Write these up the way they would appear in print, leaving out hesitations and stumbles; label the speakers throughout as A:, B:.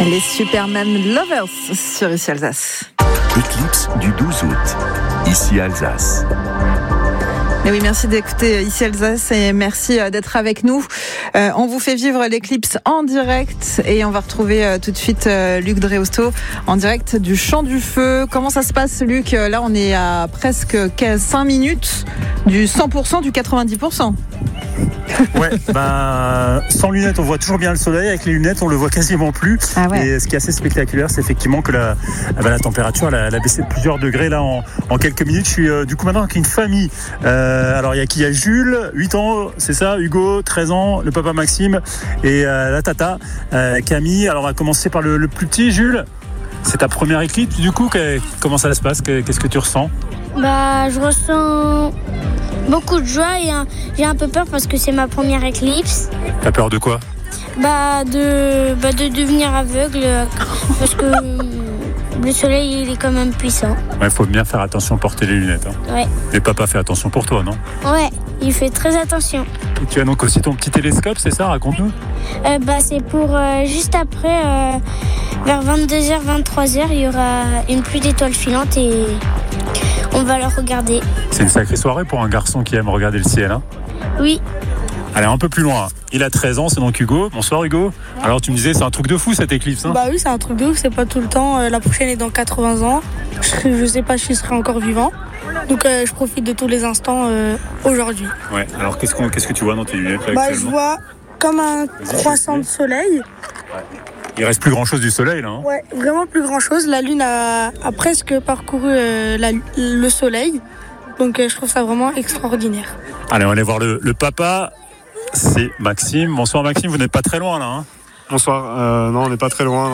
A: Les Superman Lovers sur Ici Alsace.
B: Éclipse du 12 août, Ici Alsace.
A: Et oui, merci d'écouter Ici Alsace et merci d'être avec nous. On vous fait vivre l'éclipse en direct et on va retrouver tout de suite Luc Dreosto en direct du Champ du Feu. Comment ça se passe, Luc ? Là, on est à presque 5 minutes du 100%, du 90%.
C: Ouais, sans lunettes, on voit toujours bien le soleil. Avec les lunettes, on le voit quasiment plus.
A: Ah ouais.
C: Et ce qui est assez spectaculaire, c'est effectivement que la température elle a baissé de plusieurs degrés là en quelques minutes. Je suis du coup maintenant avec une famille. Alors il y a qui ? Il y a Jules, 8 ans, c'est ça, Hugo, 13 ans, le papa Maxime et la tata Camille. Alors on va commencer par le plus petit, Jules. C'est ta première éclipse du coup, comment ça se passe ? Qu'est-ce que tu ressens ?
D: Je ressens beaucoup de joie et j'ai un peu peur parce que c'est ma première éclipse.
C: T'as peur de quoi ?
D: De devenir aveugle parce que le soleil il est quand même puissant.
C: Il faut bien faire attention, porter les lunettes. Hein.
D: Ouais.
C: Et papa fait attention pour toi, non ?
D: Ouais, il fait très attention.
C: Et tu as donc aussi ton petit télescope, c'est ça ? Raconte-nous.
D: C'est pour juste après, vers 22h, 23h, il y aura une pluie d'étoiles filantes et on va le regarder.
C: C'est une sacrée soirée pour un garçon qui aime regarder le ciel. Hein ?
D: Oui.
C: Allez, un peu plus loin. Il a 13 ans, c'est donc Hugo. Bonsoir Hugo. Ouais. Alors tu me disais, c'est un truc de fou cette éclipse. Hein ?
E: Oui, c'est un truc de ouf, c'est pas tout le temps. La prochaine est dans 80 ans. Je sais pas si je serai encore vivant. Donc je profite de tous les instants aujourd'hui.
C: Ouais, alors qu'est-ce que tu vois dans tes lunettes là, actuellement ?
E: Je vois comme un croissant de soleil.
C: Ouais. Il reste plus grand chose du soleil là. Hein ?
E: Ouais, vraiment plus grand chose. La lune a presque parcouru le soleil. Donc je trouve ça vraiment extraordinaire.
C: Allez, on va aller voir le papa. C'est Maxime. Bonsoir Maxime, vous n'êtes pas très loin là. Hein ?
F: Bonsoir, non on n'est pas très loin.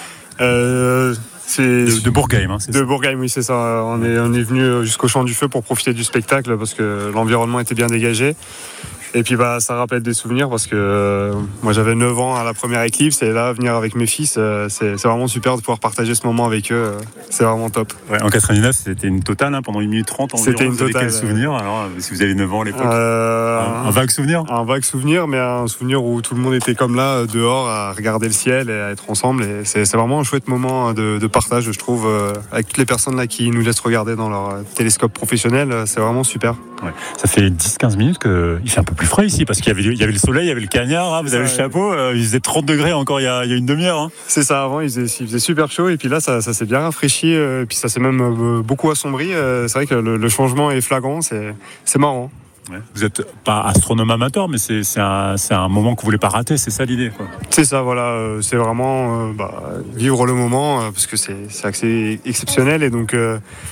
F: Non. C'est
C: de Bourgheim, hein, c'est
F: de
C: ça.
F: Bourgheim, oui c'est ça. On est venu jusqu'au Champ du Feu pour profiter du spectacle parce que l'environnement était bien dégagé. Et puis ça rappelle des souvenirs parce que moi j'avais 9 ans à la première éclipse et là venir avec mes fils c'est vraiment super de pouvoir partager ce moment avec eux, c'est vraiment top.
C: Ouais, en 99 c'était une totale pendant 1 minute 30 environ.
F: C'était une totale.
C: Quel souvenir alors si vous avez 9 ans à l'époque un vague souvenir.
F: Un vague souvenir, mais un souvenir où tout le monde était comme là dehors à regarder le ciel et à être ensemble et c'est vraiment un chouette moment de partage je trouve avec toutes les personnes là qui nous laissent regarder dans leur télescope professionnel, c'est vraiment super.
C: Ouais. Ça fait 10-15 minutes qu'il fait un peu plus frais ici parce qu'il y avait le soleil, il y avait le cagnard, hein, vous avez le chapeau, il faisait 30 degrés encore il y a une demi-heure. Hein.
F: C'est ça, avant il faisait super chaud et puis là ça s'est bien rafraîchi et puis ça s'est même beaucoup assombri. C'est vrai que le changement est flagrant, c'est marrant.
C: Ouais. Vous n'êtes pas astronome amateur, mais c'est un moment que vous voulez pas rater, c'est ça l'idée quoi.
F: C'est ça, voilà, c'est vraiment vivre le moment parce que c'est assez exceptionnel et donc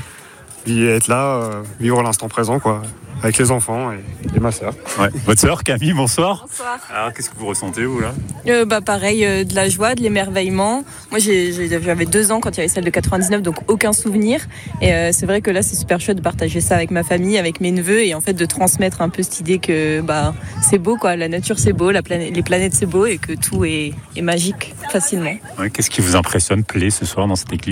F: être là, vivre l'instant présent quoi. Avec les enfants et ma sœur.
C: Ouais. Votre sœur Camille, bonsoir.
G: Bonsoir.
C: Alors qu'est-ce que vous ressentez vous là ?
G: Pareil, de la joie, de l'émerveillement. Moi j'avais 2 ans quand il y avait celle de 99, donc aucun souvenir. Et c'est vrai que là c'est super chouette de partager ça avec ma famille, avec mes neveux et en fait de transmettre un peu cette idée que c'est beau quoi, la nature c'est beau, les planètes c'est beau et que tout est magique facilement.
C: Ouais, qu'est-ce qui vous impressionne, plaît ce soir dans cette éclipse ?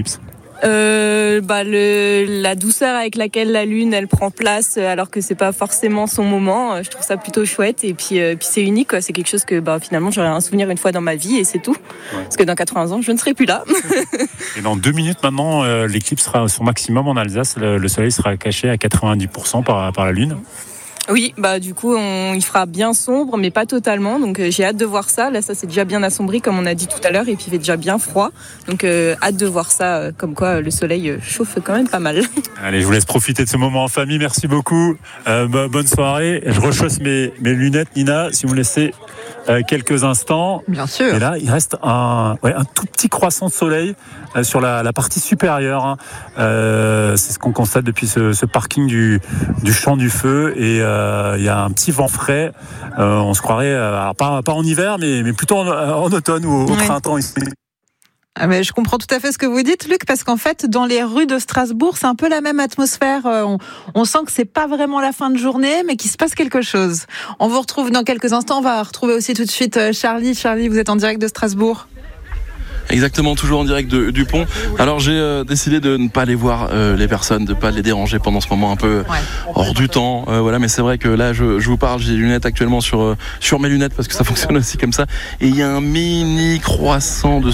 G: La douceur avec laquelle la lune elle prend place alors que c'est pas forcément son moment, je trouve ça plutôt chouette et puis c'est unique quoi. C'est quelque chose que finalement j'aurais un souvenir une fois dans ma vie et c'est tout. Ouais. Parce que dans 80 ans je ne serai plus là.
C: Et dans 2 minutes maintenant l'éclipse sera à son maximum en Alsace, le soleil sera caché à 90% par la lune.
G: Oui, du coup, il fera bien sombre, mais pas totalement. Donc, j'ai hâte de voir ça. Là, ça c'est déjà bien assombri, comme on a dit tout à l'heure, et puis il fait déjà bien froid. Donc, hâte de voir ça. Comme quoi, le soleil chauffe quand même pas mal.
C: Allez, je vous laisse profiter de ce moment en famille. Merci beaucoup. Bonne soirée. Je rechausse mes lunettes, Nina, si vous me laissez quelques instants.
A: Bien sûr.
C: Et là, il reste un tout petit croissant de soleil sur la partie supérieure. Hein. C'est ce qu'on constate depuis ce parking du Champ du Feu. Et il y a un petit vent frais. On se croirait, alors pas en hiver, mais plutôt en automne ou au printemps ici.
A: Ah mais je comprends tout à fait ce que vous dites, Luc, parce qu'en fait, dans les rues de Strasbourg, c'est un peu la même atmosphère. On sent que c'est pas vraiment la fin de journée, mais qu'il se passe quelque chose. On vous retrouve dans quelques instants. On va retrouver aussi tout de suite Charlie. Charlie, vous êtes en direct de Strasbourg.
H: Exactement, toujours en direct du pont. Alors j'ai décidé de ne pas aller voir les personnes, de ne pas les déranger pendant ce moment un peu hors du temps. Voilà, mais c'est vrai que là je vous parle, j'ai des lunettes actuellement sur mes lunettes parce que ça fonctionne aussi comme ça. Et il y a un mini croissant de